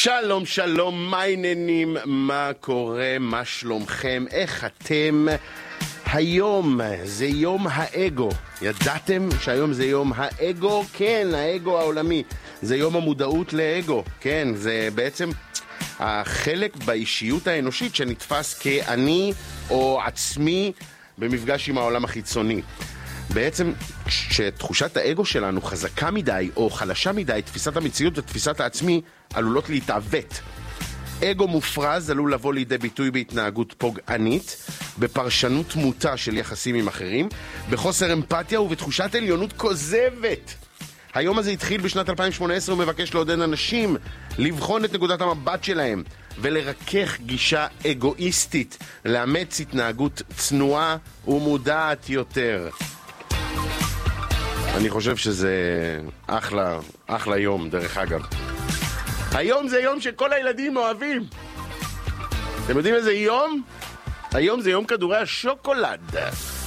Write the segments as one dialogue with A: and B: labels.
A: שלום, שלום, מה העניינים? מה קורה? מה שלומכם? איך אתם? היום זה יום האגו. ידעתם שהיום זה יום האגו? כן, האגו העולמי. זה יום המודעות לאגו. כן, זה בעצם החלק באישיות האנושית שנתפס כאני או עצמי במפגש עם העולם החיצוני. בעצם כשתחושת האגו שלנו חזקה מדי או חלשה מדי, תפיסת המציאות ותפיסת העצמי עלולות להתעוות. אגו מופרז עלול לבוא לידי ביטוי בהתנהגות פוגענית, בפרשנות מוטה של יחסים עם אחרים, בחוסר אמפתיה ובתחושת עליונות כוזבת. היום הזה התחיל בשנת 2018 ומבקש לעודד אנשים לבחון את נקודת המבט שלהם ולרכך גישה אגואיסטית, לאמץ התנהגות צנועה ומודעת יותר. אני חושב שזה אחלה יום, דרך אגב. היום זה יום שכל הילדים אוהבים. אתם יודעים איזה יום? היום זה יום כדורי השוקולד.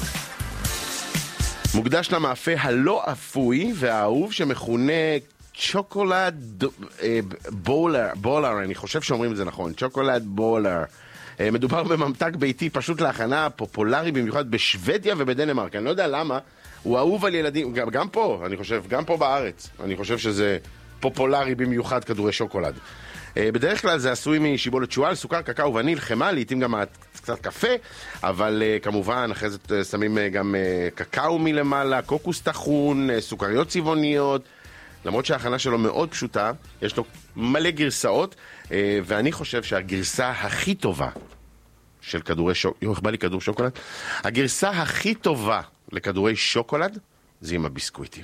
A: מוקדש למאפה הלא אפוי והאהוב שמכונה צ'וקולד בולר, אני חושב שאומרים את זה נכון, צ'וקולד בולר. מדובר בממתק ביתי פשוט להכנה, פופולרי במיוחד בשוודיה ובדנמרק. אני לא יודע למה, הוא אהוב על ילדים, גם פה, אני חושב, גם פה בארץ. אני חושב שזה פופולרי במיוחד כדורי שוקולד. בדרך כלל זה עשוי משיבולת שועל, סוכר, קקאו וניל, חמאה, לעתים גם קצת קפה, אבל כמובן אחרי זה שמים גם קקאו מלמעלה, קוקוס טחון, סוכריות צבעוניות. למרות שההכנה שלו מאוד פשוטה, יש לו מלא גרסאות, ואני חושב שהגרסה הכי טובה של כדורי שוקולד, איך בא לי כדור שוקולד? הגרסה הכי טובה לכדורי שוקולד זה עם הביסקוויטים.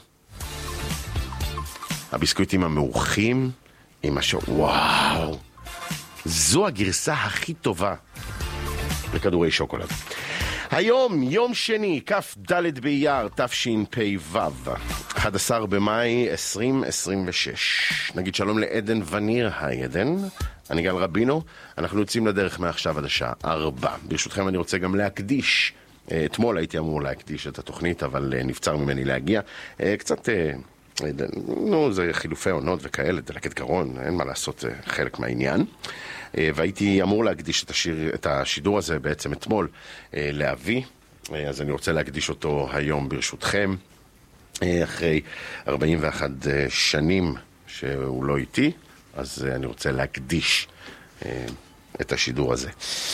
A: הביסקוויטים המאוחים, עם וואו, זו הגרסה הכי טובה לכדורי שוקולד. היום, יום שני, כף ד' באייר, תשפ"ו, 11 במאי 2026. נגיד שלום לעדן וניר, היי עדן, אני גל רבינו, אנחנו יוצאים לדרך מעכשיו עד השעה 4. ברשותכם אני רוצה גם להקדיש, אתמול הייתי אמור להקדיש את התוכנית, אבל נבצר ממני להגיע, קצת, זה חילופי עונות וכאלה, דלקת קרון, אין מה לעשות, חלק מהעניין. והייתי אמור להקדיש את השידור הזה בעצם אתמול לאבי, אז אני רוצה להקדיש אותו היום ברשותכם, אחרי 41 שנים שהוא לא איתי, אז אני רוצה להקדיש את השידור הזה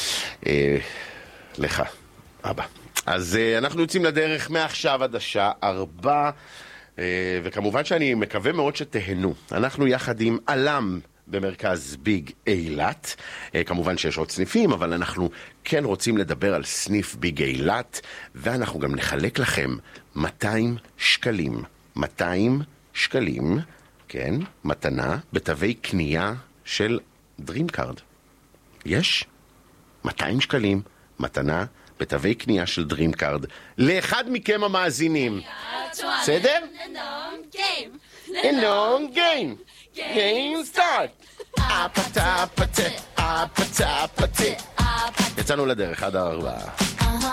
A: לך, אבא. אז אנחנו יוצאים לדרך מעכשיו עד השעה 4, וכמובן שאני מקווה מאוד שתהנו. אנחנו יחד עם אלם במרכז ביג אילת. כמובן שיש עוד סניפים, אבל אנחנו כן רוצים לדבר על סניף ביג אילת, ואנחנו גם נחלק לכם 200 שקלים. 200 שקלים, כן, מתנה בתווי קנייה של דרימקארד. יש 200 שקלים מתנה בתווי קנייה של דרימקארד לאחד מכם המאזינים. בסדר? Long game. Game start. יצאנו לדרך עד 4.